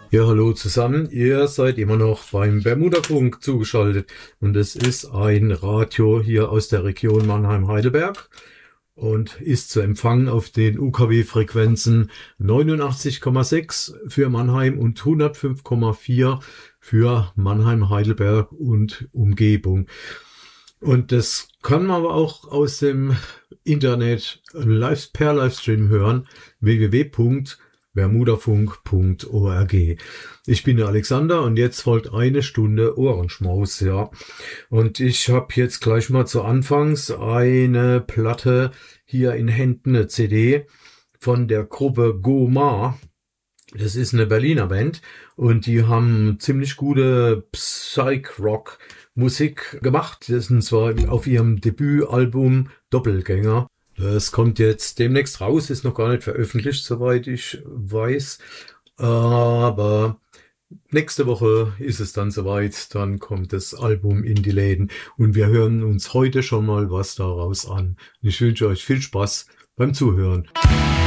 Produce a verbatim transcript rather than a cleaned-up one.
Ja, hallo zusammen. Ihr seid immer noch beim Bermuda-Funk zugeschaltet und es ist ein Radio hier aus der Region Mannheim-Heidelberg und ist zu empfangen auf den U K W-Frequenzen neunundachtzig Komma sechs für Mannheim und hundertfünf Komma vier für Mannheim-Heidelberg und Umgebung. Und das kann man aber auch aus dem Internet live per Livestream hören, w w w punkt bermudafunk punkt org. Ich bin der Alexander und jetzt folgt eine Stunde Ohrenschmaus, ja. Und ich habe jetzt gleich mal zu Anfangs eine Platte hier in Händen, eine C D von der Gruppe Goma. Das ist eine Berliner Band und die haben ziemlich gute Psych-Rock-Musik gemacht. Das sind zwar auf ihrem Debütalbum Doppelgänger. Das kommt jetzt demnächst raus, ist noch gar nicht veröffentlicht, soweit ich weiß. Aber nächste Woche ist es dann soweit, dann kommt das Album in die Läden und wir hören uns heute schon mal was daraus an. Ich wünsche euch viel Spaß beim Zuhören.